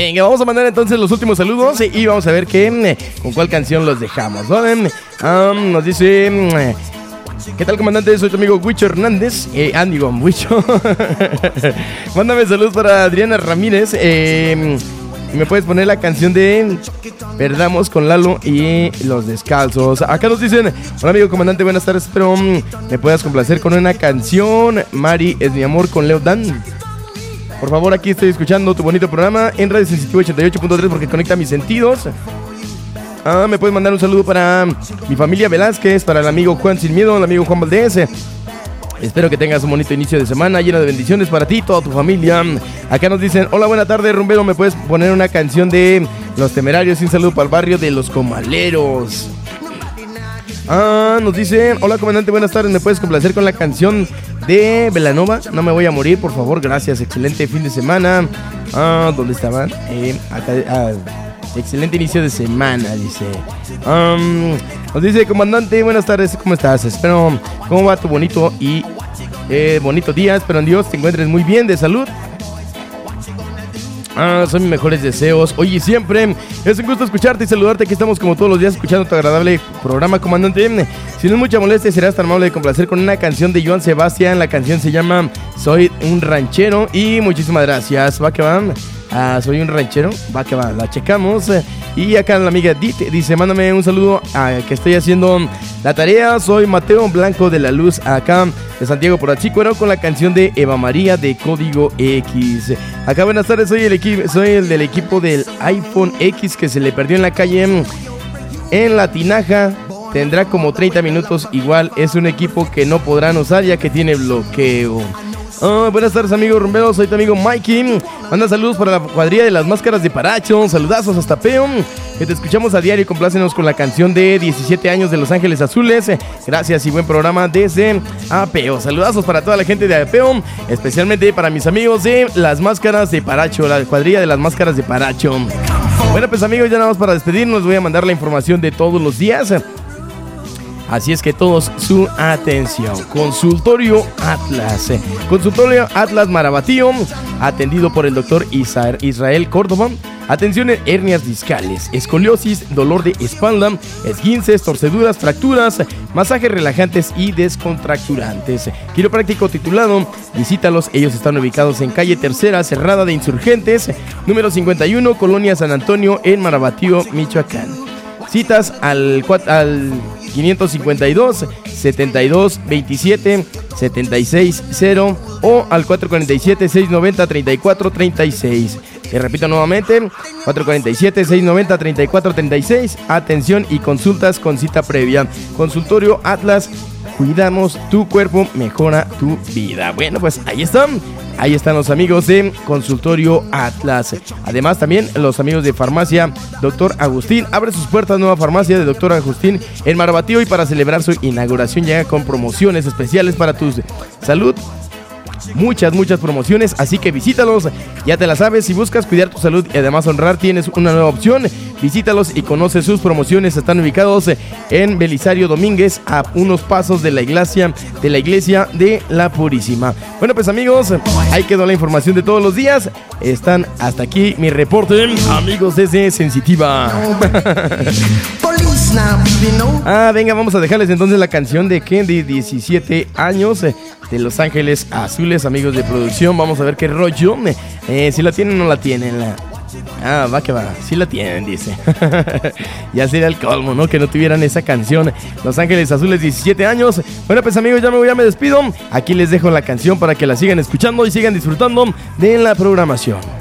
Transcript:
Venga, vamos a mandar entonces los últimos saludos y vamos a ver con cuál canción los dejamos, ¿vale? Nos dice... ¿Qué tal, comandante? Soy tu amigo Huicho Hernández. Digo, Huicho. Mándame saludos para Adriana Ramírez. ¿Me puedes poner la canción de Perdamos con Lalo y Los Descalzos? Acá nos dicen: hola, amigo comandante, buenas tardes. Espero me puedas complacer con una canción. Mari es mi amor, con Leo Dan. Por favor, aquí estoy escuchando tu bonito programa en Radio Sensitivo 88.3 porque conecta mis sentidos. Me puedes mandar un saludo para mi familia Velázquez, para el amigo Juan Sin Miedo, el amigo Juan Valdés. Espero que tengas un bonito inicio de semana lleno de bendiciones para ti y toda tu familia. Acá nos dicen: hola, buena tarde, rumbero, ¿me puedes poner una canción de Los Temerarios? Un saludo para el barrio de Los Comaleros. Nos dicen: hola, comandante, buenas tardes, ¿me puedes complacer con la canción de Belanova? No me voy a morir, por favor, gracias, excelente fin de semana. ¿Dónde estaban? Acá, excelente inicio de semana, dice. Nos dice: comandante, buenas tardes, ¿cómo estás? Espero, ¿cómo va tu bonito día? Espero en Dios te encuentres muy bien, de salud. Son mis mejores deseos. Oye, siempre es un gusto escucharte y saludarte. Aquí estamos como todos los días escuchando tu agradable programa, comandante. Si no es mucha molestia, serás tan amable de complacer con una canción de Joan Sebastián. La canción se llama Soy un ranchero. Y muchísimas gracias. Va que va. Soy un ranchero, va que va, la checamos. Y acá la amiga Dit dice: mándame un saludo que estoy haciendo la tarea. Soy Mateo Blanco de la Luz, acá de Santiago por Achicuero, con la canción de Eva María de Código X. Acá, buenas tardes, soy el del equipo del iPhone X que se le perdió en la calle en La Tinaja. Tendrá como 30 minutos, igual es un equipo que no podrán usar ya que tiene bloqueo. Buenas tardes, amigo rumbero, soy tu amigo Mikey. Manda saludos para la cuadrilla de las máscaras de Paracho. Saludazos hasta Peo, que te escuchamos a diario. Complácenos con la canción de 17 años de Los Ángeles Azules. Gracias y buen programa desde Apeo. Saludazos para toda la gente de Apeo, especialmente para mis amigos de las máscaras de Paracho, la cuadrilla de las máscaras de Paracho. Bueno, pues amigos, ya nada más para despedirnos, voy a mandar la información de todos los días. Así es que todos su atención. Consultorio Atlas. Consultorio Atlas Marabatío, atendido por el doctor Israel Córdoba. Atención en hernias discales, escoliosis, dolor de espalda, esguinces, torceduras, fracturas, masajes relajantes y descontracturantes. Quiropráctico titulado. Visítalos, ellos están ubicados en calle Tercera, Cerrada de Insurgentes, número 51, Colonia San Antonio, en Marabatío, Michoacán. Citas al 552 72 27 76 0 o al 447 690 34 36. Te repito nuevamente: 447 690 34 36. Atención y consultas con cita previa. Consultorio Atlas. Cuidamos tu cuerpo, mejora tu vida. Bueno, pues ahí están los amigos de Consultorio Atlas. Además, también los amigos de Farmacia Doctor Agustín. Abre sus puertas, nueva farmacia de Doctor Agustín en Marabatío, y para celebrar su inauguración llega con promociones especiales para tu salud. Muchas promociones, así que visítalos. Ya te la sabes, si buscas cuidar tu salud y además honrar, tienes una nueva opción. Visítalos y conoce sus promociones. Están ubicados en Belisario Domínguez, a unos pasos de la iglesia de la Purísima. Bueno, pues amigos, ahí quedó la información de todos los días. Están hasta aquí mi reporte, amigos desde Sensitiva. Venga, vamos a dejarles entonces la canción de 17 años de Los Ángeles Azules, amigos de producción. Vamos a ver qué rollo, si la tienen o no la tienen. Va que va, sí la tienen, dice. Ya sería el colmo, ¿no? Que no tuvieran esa canción. Los Ángeles Azules, 17 años. Bueno, pues amigos, ya me despido. Aquí les dejo la canción para que la sigan escuchando y sigan disfrutando de la programación.